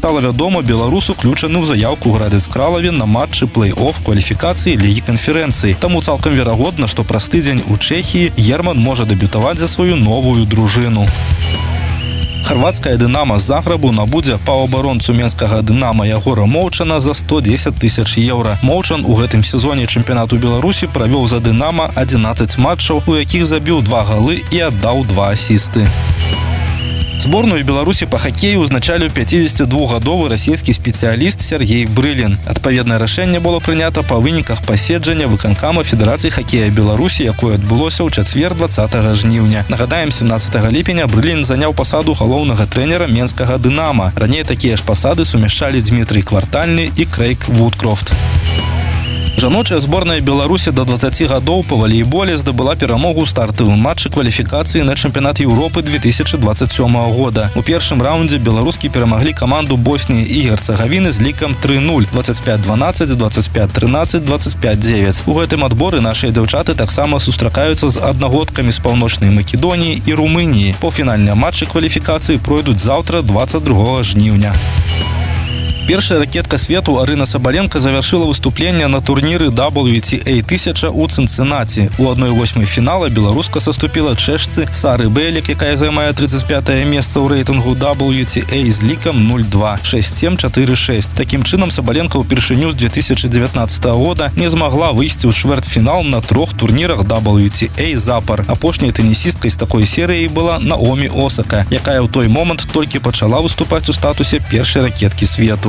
стала вядома, беларус уключаны ў заяўку Градец Кралаве на матчы плэй-офф кваліфікацыі Лігі канферэнцыі. Таму цалкам верагодна, што праз тыдзень у Чэхіі Герман можа дэбютаваць за сваю новую дружыну. Хорватская «Динамо» з Загребу набудзе паўабаронцу менскага «Динамо» Ягора Моўчана за 110 тысяч еўра. Моўчан у гэтым сезоне чэмпіянату Беларусі правёў за «Динамо» 11 матчаў, у якіх забіў 2 галы і аддаў 2 асісты. Зборную Беларусі па хакею узначаліў 52-гадовы расійскі спецыяліст Сергей Брылін. Адпаведнае рашэнне было прынята па выніках паседжання выканкама Федэрацыі хакея Беларусі, якое адбылося ў чацвер 20 жніўня. Нагадаем, 17 ліпеня Брылін заняў пасаду галоўнага трэнера менскага «Динамо». Раней такія ж пасады сумяшчалі Дмітрый Квартальны і Крэйг Вудкрофт. Жаночая зборная Беларусі до 20 гадоў па валейболе здабыла перамогу ў стартавым матчы кваліфікацыі на чэмпіянат Еўропы 2027 года. У першым раўндзе беларускі перамаглі каманду Босніі і Герцагавіны з лікам 3-0, 25-12, 25-13, 25-9. У гэтым адборы нашыя дзяўчаты таксама сустракаюцца з аднагодкамі з Паўночнай Македоніі і Румыніі. Паўфінальныя матчы кваліфікацыі пройдуць заўтра, 22 жніўня. Першая ракетка свету Арына Сабаленко завяршыла выступленне на турніры WTA 1000 у Цынцынаці. У 1/8 фінала беларуска саступіла чэшцы Сары Бэлік, якая займае 35-е месца ў рэйтынгу WTA з лікам 0-2, 6-7, 4-6. Такім чынам Сабаленко ўпершыню з 2019 года не змагла выйсці ў чвэртьфінал на 3 турнірах WTA запар. Апошняй тэнісісткай з такой серыяй была Наомі Осака, якая ў той момант толькі пачала выступаць у статусе першай ракеткі свету.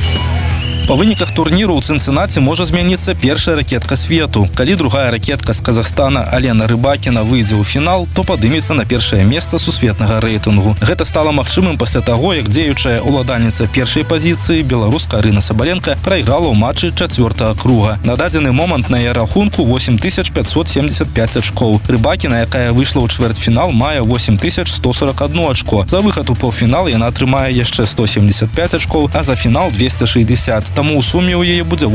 Па выніках турніру ў Цынцынаці можа змяніцца першая ракетка свету. Калі другая ракетка з Казахстана Алена Рыбакіна выйдзе ў фінал, то падымецца на першае месца сусветнага рэйтынгу. Гэта стала магчымым пасля таго, як дзеючая уладальніца першай пазіцыі беларуска Арына Сабаленко прайграла ў матчы 4-го круга. На дадзены момант на яе рахунку 8575 ачкоў. Рыбакіна, якая выйшла ў чвэртьфінал, мае 8141 ачко. За выхад у паўфінал яна атрымае яшчэ 175 ачкоў, а за фінал 260. Таму ў суме ў яе будзе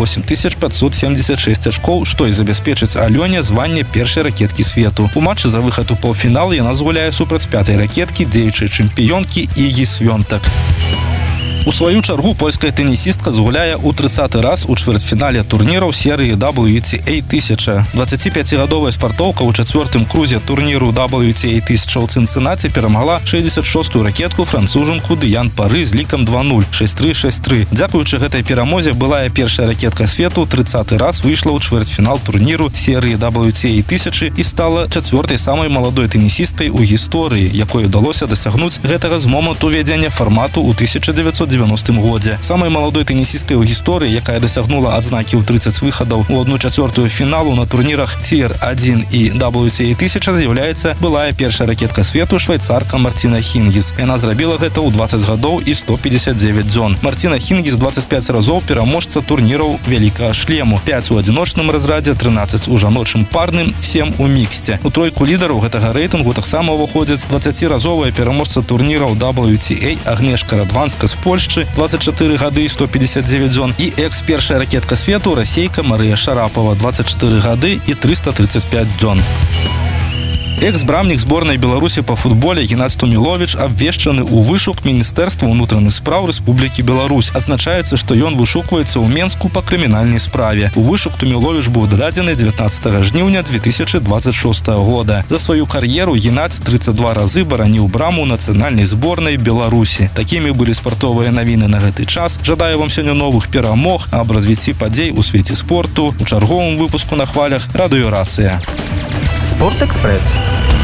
8576 ачкоў, што і забяспечыць Алёне званне першай ракеткі свету. У матчы за выхад у паўфінал яна згуляе супраць 5-й ракеткі дзеючай чэмпіёнкі Ігі Свёнтак. У сваю чаргу польская тэнісістка згуляе ў 30-й раз у чвэртьфінале турніраў серыі WTA 1000. 25-гадовая спартоўка ў 4-м крузе турніру WTA 1000 ў Цынцынаці перамагла 66-ю ракетку францужанку Дыян Пары з лікам 2-0, 6-3, 6-3. Дзякуючы гэтай перамозе былая першая ракетка свету 30-й раз выйшла ў чвэртьфінал турніру серыі WTA 1000 і стала 4-й самай маладой тэнісісткай у гісторыі, якой удалося дасягнуць гэтага з моманту ўвядзення фармату ў 1990 годзе. Самай маладой тэнісісткай у гісторыі, якая дасягнула адзнакі ў 30 выхадаў у 1/4 фіналу на турнірах TR1 і WTA 1000 з'яўляецца былая першая ракетка свету швайцарка Мартина Хінгіс. Яна зрабіла гэта ў 20 гадоў і 159 дзён. Мартина Хінгіс 25 разоў пераможца турніраў Вялікага шлему. 5 у адзіночным разрадзе, 13 у жаночым парным, 7 у міксце. У тройку лідараў гэтага рэйтынгу таксама ўваходзяць 20-разовая пераможца турніраў WTA Агнешка Радванска з Польшчы, 24 гады і 159 дзён, і экс-першая ракетка свету расейка Марыя Шарапова, 24 гады і 335 дзён. Экс-брамнік зборнай Беларусі па футболе Геннадзь Туміловіч абвешчаны ў вышук Міністэрства ўнутраных спраў Рэспублікі Беларусь. Адзначаецца, што ён вышукваецца ў Менску па крымінальнай справе. У вышук Туміловіч быў дададзены 19 жніўня 2026 года. За сваю кар'еру Геннадзь 32 разы бараніў браму нацыянальнай зборнай Беларусі. Такімі былі спартовыя навіны на гэты час. Жадаю вам сёння новых перамог, аб развіцці падзей у свеце спорту. У чарговым выпуску на хвалях радыёрацыя. Спортэкспрэс.